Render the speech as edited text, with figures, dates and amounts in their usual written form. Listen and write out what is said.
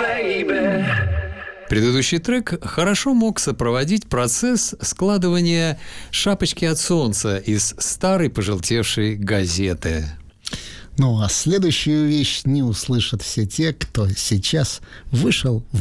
Предыдущий трек хорошо мог сопроводить процесс складывания шапочки от солнца из старой пожелтевшей газеты. Ну а следующую вещь не услышат все те, кто сейчас вышел в